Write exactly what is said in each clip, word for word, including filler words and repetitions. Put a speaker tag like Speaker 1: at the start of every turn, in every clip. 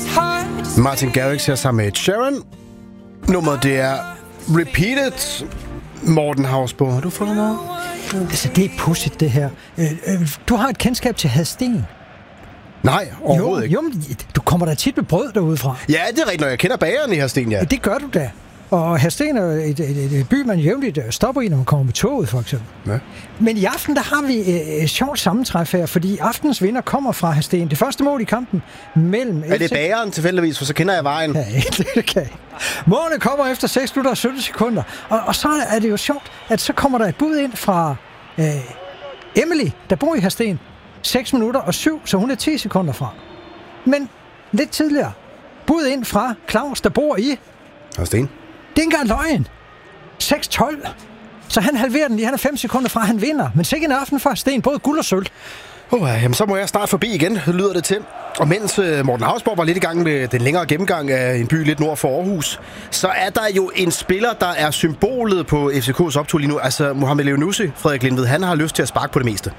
Speaker 1: Martin Garrix her sammen med Sharon. Nummeret det er Repeated. Morten Hausborg, har du fået noget?
Speaker 2: Altså, det er pudsigt, det her. Du har et kendskab til Hadsten.
Speaker 1: Nej, overhovedet
Speaker 2: jo,
Speaker 1: ikke.
Speaker 2: Jo, men du kommer da tit med brød derudefra.
Speaker 1: Ja, det er rigtigt, når jeg kender bageren i Hadsten, ja.
Speaker 2: Det gør du da. Og Hadsten er et, et, et, et by, man jævnligt stopper i, når man kommer med toget, for eksempel. Ja. Men i aften, der har vi et, et sjovt sammentræf her, fordi aftens vinder kommer fra Hadsten. Det første mål i kampen mellem...
Speaker 1: Er det bageren tilfældigvis, for så kender jeg vejen?
Speaker 2: Ja, det kan jeg. Målet kommer efter seks minutter og sytten sekunder. Og, og så er det jo sjovt, at så kommer der et bud ind fra øh, Emily, der bor i Hadsten. seks minutter og syv, så hun er ti sekunder fra. Men lidt tidligere, bud ind fra Claus, der bor i...
Speaker 1: Hadsten.
Speaker 2: Det er ikke engang løgn. seks tolv. Så han halverer den lige. Han er fem sekunder fra, han vinder. Men sikke en aften for Sten. Både guld og sølv.
Speaker 1: Oh, jamen, så må jeg starte forbi igen, lyder det til. Og mens uh, Morten Hausborg var lidt i gang med den længere gennemgang af en by lidt nord for Aarhus, så er der jo en spiller, der er symbolet på F C K's optur lige nu. Altså Mohamed Elyounoussi, Frederik Lindved. Han har lyst til at sparke på det meste.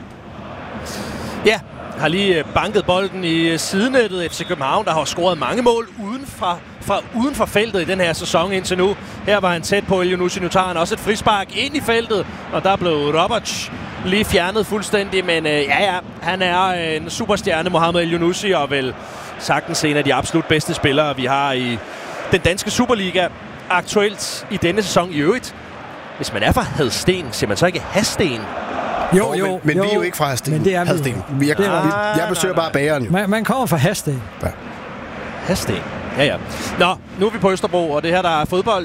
Speaker 3: Ja, har lige banket bolden i sidenettet. F C København, der har scoret mange mål uden fra, fra uden for feltet i den her sæson indtil nu. Her var han tæt på Elyounoussi. Nu tager han også et frispark ind i feltet, og der blev Roberts lige fjernet fuldstændig. Men øh, ja, ja, han er en superstjerne, Mohamed Elyounoussi, og vel sagtens en af de absolut bedste spillere, vi har i den danske Superliga aktuelt i denne sæson i øvrigt. Hvis man er fra Hadsten, siger man så ikke Hadsten?
Speaker 2: Jo, jo,
Speaker 1: men, men
Speaker 2: jo,
Speaker 1: vi er jo ikke fra Hadsten.
Speaker 2: Men det er
Speaker 1: Hadsten. Vi. Jeg,
Speaker 2: er,
Speaker 1: vi, jeg besøger bare bageren jo.
Speaker 2: Man, man kommer fra Hadsten.
Speaker 1: Ja.
Speaker 3: Hadsten. Ja, ja. Nå, nu er vi på Østerbro, og det her, der er fodbold.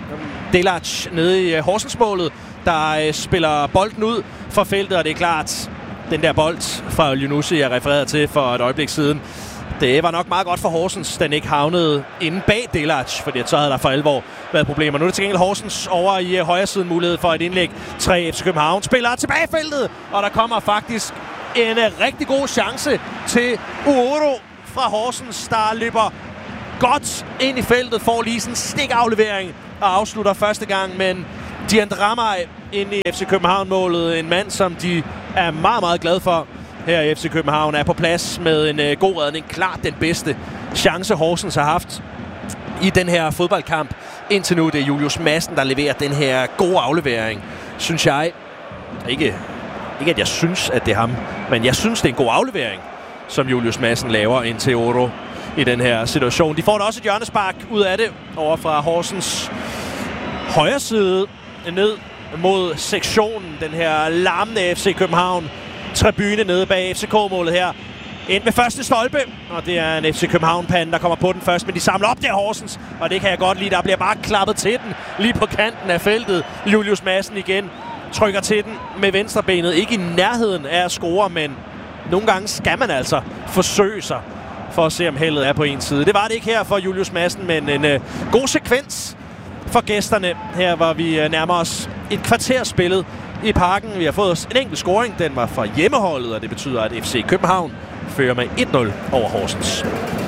Speaker 3: Delac nede i Horsensmålet, der spiller bolden ud for feltet, og det er klart, den der bold fra Elyounoussi, jeg refererede til for et øjeblik siden, det var nok meget godt for Horsens, den ikke havnede inde bag Delac, fordi så havde der for alvor været problemer. Nu er det til gengæld Horsens over i højre siden mulighed for et indlæg. Tre F C København spiller tilbage i feltet, og der kommer faktisk en rigtig god chance til Uoro fra Horsens, der løber godt ind i feltet, får lige sådan en stikaflevering og afslutter første gang, men Dian Dramaj ind i F C København-målet, en mand, som de er meget, meget glade for her i F C København, er på plads med en uh, god redning. Klart den bedste chance, Horsens har haft i den her fodboldkamp. Indtil nu, det er Julius Madsen, der leverer den her gode aflevering, synes jeg. Ikke, ikke at jeg synes, at det er ham, men jeg synes, det er en god aflevering, som Julius Madsen laver ind til Oro i den her situation. De får da også et hjørnespark ud af det over fra Horsens højre side ned mod sektionen. Den her larmende F C København tribune nede bag F C K-målet her. Ind med første stolpe, og det er en F C København-pande, der kommer på den først, men de samler op der Horsens, og det kan jeg godt lide. Der bliver bare klappet til den lige på kanten af feltet. Julius Madsen igen trykker til den med venstrebenet. Ikke i nærheden af at score, men nogle gange skal man altså forsøge sig for at se, om heldet er på en side. Det var det ikke her for Julius Madsen, men en uh, god sekvens for gæsterne. Her var vi uh, nærmere os et kvarter spillet i Parken. Vi har fået os en enkelt scoring. Den var fra hjemmeholdet, og det betyder, at F C København fører med et nul over Horsens.